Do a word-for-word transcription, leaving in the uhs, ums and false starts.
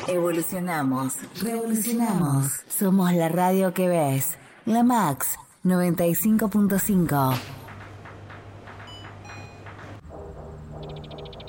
Evolucionamos, revolucionamos. Somos la radio que ves. La Max noventa y cinco punto cinco.